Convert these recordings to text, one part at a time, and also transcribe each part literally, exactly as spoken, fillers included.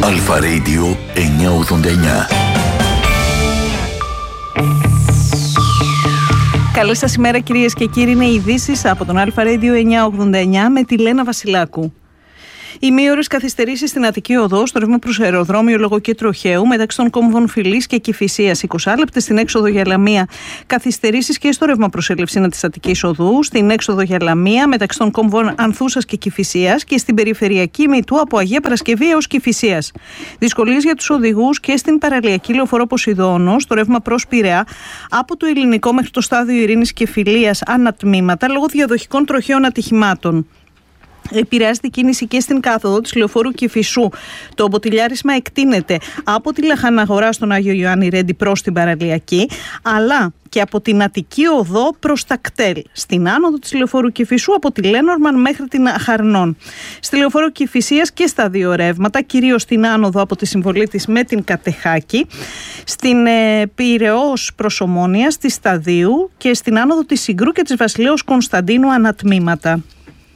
Αλφα Radio εννιακόσια ογδόντα εννιά. Καλή σας ημέρα κυρίες και κύριοι, είναι οι ειδήσεις από τον Αλφα Radio εννιακόσια ογδόντα εννιά με τη Λένα Βασιλάκου. Ημίωρες καθυστερήσεις στην Αττική Οδό, στο ρεύμα προς αεροδρόμιο λόγω και τροχαίου μεταξύ των κόμβων Φιλής και Κηφισίας. είκοσι λεπτές στην έξοδο για Λαμία. Καθυστερήσεις και στο ρεύμα προς Ελευσίνα της Αττικής Οδού, στην έξοδο για Λαμία μεταξύ των κόμβων Ανθούσας και Κηφισίας και στην περιφερειακή μητού από Αγία Παρασκευή έως Κηφισίας. Δυσκολίες για τους οδηγούς και στην παραλιακή λεωφορείο Ποσειδώνο, στο ρεύμα προς Πειραιά, από το Ελληνικό μέχρι το στάδιο Ειρήνης και Φιλίας ανατμήματα λόγω διαδοχικών τροχαίων ατυχημάτων. Επηρεάζεται η κίνηση και στην κάθοδο της λεωφόρου Κηφισού. Το μποτιλιάρισμα εκτείνεται από τη Λαχαναγορά στον Άγιο Ιωάννη Ρέντι προς την παραλιακή, αλλά και από την Αττική Οδό προς τα κτέλ. Στην άνοδο της λεωφόρου Κηφισού από τη Λένορμαν μέχρι την Χαρνών. Στη λεωφόρο Κηφισίας και στα δύο ρεύματα, κυρίως στην άνοδο από τη συμβολή της με την Κατεχάκη, στην ε, Πειραιώς προς Ομόνια, στη Σταδίου και στην άνοδο της Συγκρού και της Βασιλέως Κωνσταντίνου ανατμήματα.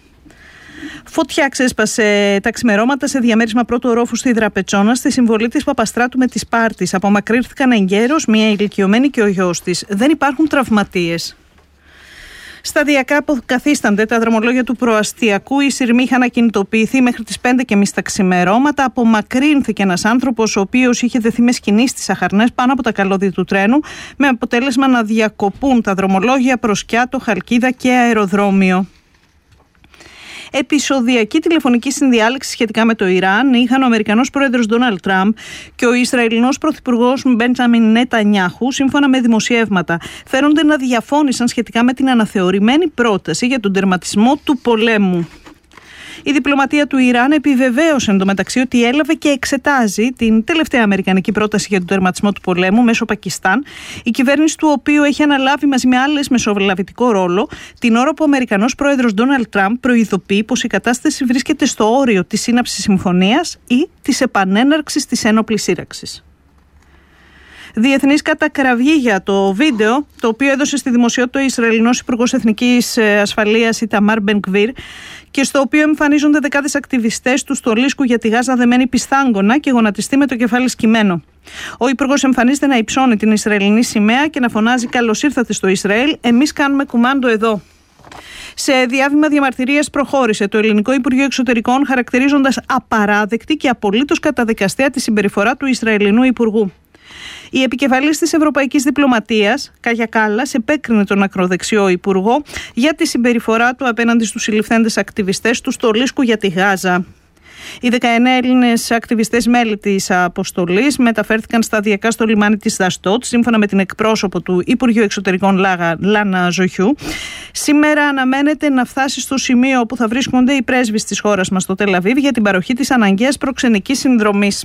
Φωτιά ξέσπασε τα ξημερώματα σε διαμέρισμα πρώτου ορόφου στη Δραπετσόνα, στη συμβολή της Παπαστράτου με της Πάρτης. Απομακρύνθηκαν εγκαίρως μία ηλικιωμένη και ο γιος της. Δεν υπάρχουν τραυματίες. Σταδιακά αποκαθίστανται τα δρομολόγια του προαστιακού. Οι σειρμοί είχαν ακινητοποιηθεί μέχρι τις πέντε και μισή τα ξημερώματα. Απομακρύνθηκε ένας άνθρωπος, ο οποίος είχε δεθεί με σκηνή στις Αχαρνές πάνω από τα καλώδια του τρένου, με αποτέλεσμα να διακοπούν τα δρομολόγια προς Κιάτο, Χαλκίδα και αεροδρόμιο. Επεισοδιακή τηλεφωνική συνδιάλεξη σχετικά με το Ιράν είχαν ο Αμερικανός πρόεδρος Ντόναλντ Τραμπ και ο Ισραηλινός πρωθυπουργός Μπέντζαμιν Νετανιάχου, σύμφωνα με δημοσιεύματα. Φέρονται να διαφώνησαν σχετικά με την αναθεωρημένη πρόταση για τον τερματισμό του πολέμου. Η διπλωματία του Ιράν επιβεβαίωσε εντωμεταξύ ότι έλαβε και εξετάζει την τελευταία αμερικανική πρόταση για τον τερματισμό του πολέμου μέσω Πακιστάν, η κυβέρνηση του οποίου έχει αναλάβει μαζί με άλλες μεσολαβητικό ρόλο, την ώρα που ο Αμερικανός πρόεδρος Ντόναλντ Τραμπ προειδοποιεί πως η κατάσταση βρίσκεται στο όριο της σύναψης συμφωνίας ή της επανέναρξης της ένοπλης σύραξης. Διεθνής κατακραυγή για το βίντεο, το οποίο έδωσε στη δημοσιότητα ο Ισραηλινός Υπουργός Εθνικής Ασφαλείας Ιταμάρ Μπεν-Γκβίρ και στο οποίο εμφανίζονται δεκάδες ακτιβιστές του στολίσκου για τη Γάζα δεμένοι πιστάγκωνα και γονατιστοί με το κεφάλι σκυμμένο. Ο Υπουργός εμφανίζεται να υψώνει την Ισραηλινή σημαία και να φωνάζει «Καλώς ήρθατε στο Ισραήλ, εμείς κάνουμε κουμάντο εδώ». Σε διάβημα διαμαρτυρίας προχώρησε το Ελληνικό Υπουργείο Εξωτερικών, χαρακτηρίζοντας απαράδεκτη και απολύτως καταδικαστέα τη συμπεριφορά του Ισραηλινού Υπουργού. Η επικεφαλής της Ευρωπαϊκής Διπλωματίας, Κάγια Κάλλας, επέκρινε τον ακροδεξιό υπουργό για τη συμπεριφορά του απέναντι στους συλληφθέντες ακτιβιστές του στολίσκου για τη Γάζα. Οι δεκαεννέα Έλληνες ακτιβιστές μέλη της αποστολής μεταφέρθηκαν σταδιακά στο λιμάνι της Δαστότ, σύμφωνα με την εκπρόσωπο του Υπουργείου Εξωτερικών Λάνα Ζοχιού. Σήμερα αναμένεται να φτάσει στο σημείο όπου θα βρίσκονται οι πρέσβεις της χώρας μας στο Τελ Αβίβ για την παροχή της αναγκαίας προξενικής συνδρομής.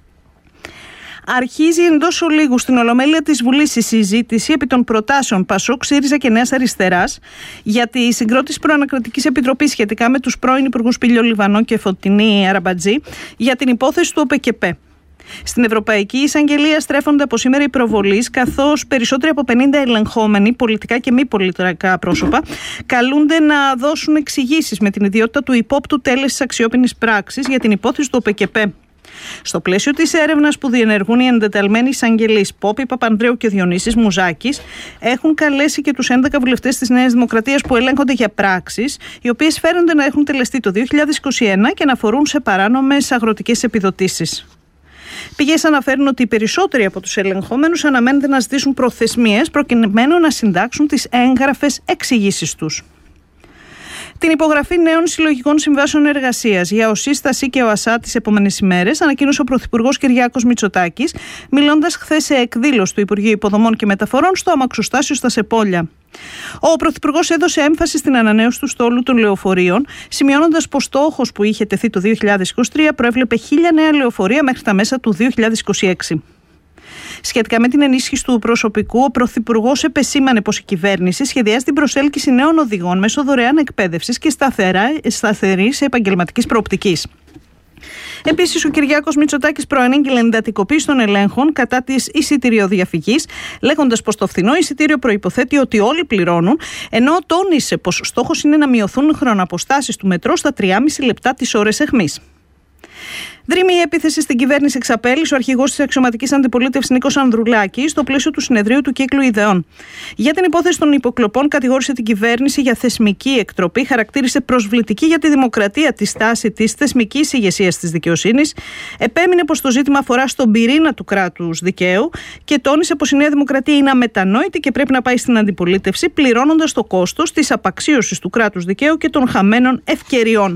Αρχίζει εντός ολίγου στην Ολομέλεια της Βουλής η συζήτηση επί των προτάσεων Πασόκ, ΣΥΡΙΖΑ και Νέας Αριστεράς για τη συγκρότηση προανακριτικής επιτροπής σχετικά με τους πρώην υπουργούς Πήλιο Λιβανό και Φωτεινή Αραμπατζή για την υπόθεση του ΟΠΕΚΕΠΕ. Στην Ευρωπαϊκή Εισαγγελία στρέφονται από σήμερα οι προβολείς, καθώς περισσότεροι από πενήντα ελεγχόμενοι, πολιτικά και μη πολιτικά πρόσωπα, καλούνται να δώσουν εξηγήσεις με την ιδιότητα του υπόπτου τέλεσης αξιόπινης πράξης για την υπόθεση του ΟΠΕΚΕΠΕ. Στο πλαίσιο της έρευνας που διενεργούν οι εντεταλμένοι εισαγγελείς Πόπη Παπανδρέου και Διονύσης Μουζάκης, έχουν καλέσει και τους έντεκα βουλευτές της Νέας Δημοκρατίας που ελέγχονται για πράξεις, οι οποίες φέρονται να έχουν τελεστεί το δύο χιλιάδες είκοσι ένα και να αφορούν σε παράνομες αγροτικές επιδοτήσεις. Πηγές αναφέρουν ότι οι περισσότεροι από τους ελεγχόμενους αναμένεται να ζητήσουν προθεσμίες προκειμένου να συντάξουν τις έγγραφες εξηγήσεις τους. Την υπογραφή νέων συλλογικών συμβάσεων εργασίας για ΟΣΥ, ΣΤΑΣΥ και ΟΑΣΑ τις επόμενες ημέρες ανακοίνωσε ο Πρωθυπουργός Κυριάκος Μητσοτάκης, μιλώντας χθες σε εκδήλωση του Υπουργείου Υποδομών και Μεταφορών στο αμαξοστάσιο στα Σεπόλια. Ο Πρωθυπουργός έδωσε έμφαση στην ανανέωση του στόλου των λεωφορείων, σημειώνοντας πως στόχος που είχε τεθεί το δύο χιλιάδες είκοσι τρία προέβλεπε χίλια νέα λεωφορεία μέχρι τα μέσα του δύο χιλιάδες είκοσι έξι. Σχετικά με την ενίσχυση του προσωπικού, ο Πρωθυπουργός επεσήμανε πως η κυβέρνηση σχεδιάζει την προσέλκυση νέων οδηγών μέσω δωρεάν εκπαίδευσης και σταθερής επαγγελματικής προοπτικής. Επίσης, ο Κυριάκος Μητσοτάκης προανήγγειλε εντατικοποίηση των ελέγχων κατά της εισιτηριοδιαφυγής, λέγοντας πως το φθηνό εισιτήριο προϋποθέτει ότι όλοι πληρώνουν, ενώ τόνισε πως στόχος είναι να μειωθούν χρονοαποστάσεις του μετρό στα τρία και μισό λεπτά τις ώρες αιχμής. Δρύμη η επίθεση στην κυβέρνηση εξαπέλυσε ο αρχηγός της αξιωματικής αντιπολίτευσης Νίκος Ανδρουλάκης στο πλαίσιο του συνεδρίου του Κύκλου Ιδεών. Για την υπόθεση των υποκλοπών, κατηγόρησε την κυβέρνηση για θεσμική εκτροπή, χαρακτήρισε προσβλητική για τη δημοκρατία τη στάση της θεσμικής ηγεσίας της δικαιοσύνης, επέμεινε πως το ζήτημα αφορά στον πυρήνα του κράτους δικαίου και τόνισε πως η Νέα Δημοκρατία είναι αμετανόητη και πρέπει να πάει στην αντιπολίτευση, πληρώνοντας το κόστος της απαξίωσης του κράτους δικαίου και των χαμένων ευκαιριών.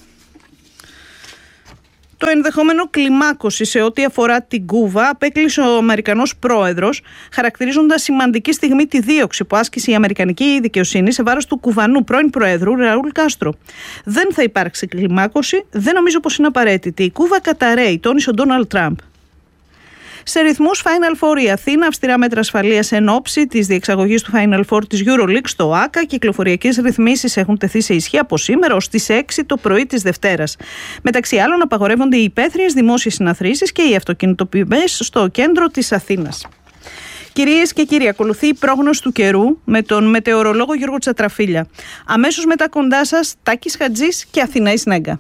Το ενδεχόμενο κλιμάκωση σε ό,τι αφορά την Κούβα απέκλεισε ο Αμερικανός πρόεδρος, χαρακτηρίζοντας σημαντική στιγμή τη δίωξη που άσκησε η Αμερικανική δικαιοσύνη σε βάρος του Κουβανού πρώην Προέδρου Ραούλ Κάστρο. Δεν θα υπάρξει κλιμάκωση, δεν νομίζω πως είναι απαραίτητη. Η Κούβα καταρρέει, τόνισε ο Ντόναλντ Τραμπ. Σε ρυθμούς Final Four η Αθήνα, αυστηρά μέτρα ασφαλείας εν ώψη της διεξαγωγής του Final Four της EuroLeague στο ΆΚΑ. Κυκλοφοριακές ρυθμίσεις έχουν τεθεί σε ισχύ από σήμερα ως τις έξι το πρωί της Δευτέρας. Μεταξύ άλλων, απαγορεύονται οι υπαίθριες δημόσιες συναθρήσεις και οι αυτοκινητοποιημές στο κέντρο της Αθήνας. Κυρίες και κύριοι, ακολουθεί η πρόγνωση του καιρού με τον μετεωρολόγο Γιώργο Τσατραφίλια. Αμέσως μετά κοντά σας, Τάκης Χατζής και Αθηνά Σνέγκα.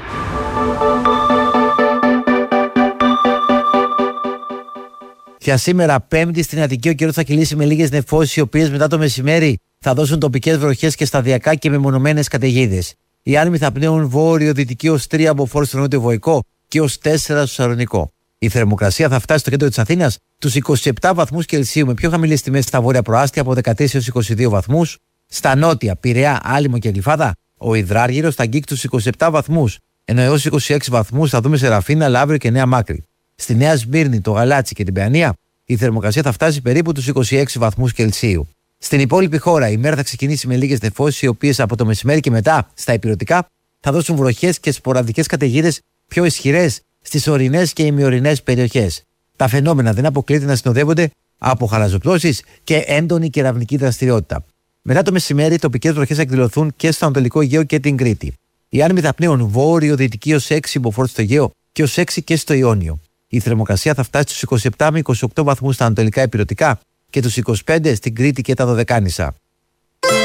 Για σήμερα, Πέμπτη, στην Αττική, ο καιρός θα κυλήσει με λίγες νεφώσεις, οι οποίες μετά το μεσημέρι θα δώσουν τοπικές βροχές και σταδιακά και μεμονωμένες καταιγίδες. Οι άνεμοι θα πνέουν βόρειο-δυτική ως τρία από φόρ στο νότιο-βοϊκό και ως τέσσερα στο Σαλονικό. Η θερμοκρασία θα φτάσει στο κέντρο της Αθήνας τους είκοσι επτά βαθμούς Κελσίου, με πιο χαμηλές τιμές στα βόρεια προάστια από δεκατρείς έως είκοσι δύο βαθμούς. Στα νότια, Πειραιά, Άλυμο και Γλυφάδα, ο Ιδράργυρος θα αγγίξει τους είκοσι επτά βαθμούς, ενώ έως είκοσι έξι βαθμούς θα δούμε σε Ραφίνα, Λαύριο και Νέα Μάκρη. Στη Νέα Σμύρνη, το Γαλάτσι και την Παιανία, η θερμοκρασία θα φτάσει περίπου τους είκοσι έξι βαθμούς Κελσίου. Στην υπόλοιπη χώρα, η μέρα θα ξεκινήσει με λίγες νεφώσεις, οι οποίες από το μεσημέρι και μετά στα ηπειρωτικά θα δώσουν βροχές και σποραδικές καταιγίδες πιο ισχυρές στις ορεινές και ημιορεινές περιοχές. Τα φαινόμενα δεν αποκλείεται να συνοδεύονται από χαλαζοπτώσεις και έντονη κεραυνική δραστηριότητα. Μετά το μεσημέρι, οι τοπικές βροχές θα εκδηλωθούν και στο Ανατολικό Αιγαίο και την Κρήτη. Οι άνεμοι θα πνέουν βόρειο-δυτική ως έξι μποφόρ στο Αιγαίο και ως έξι και στο Ιόνιο. Η θερμοκρασία θα φτάσει στους είκοσι επτά με είκοσι οκτώ βαθμούς στα ανατολικά ηπειρωτικά και τους είκοσι πέντε στην Κρήτη και τα Δωδεκάνησα.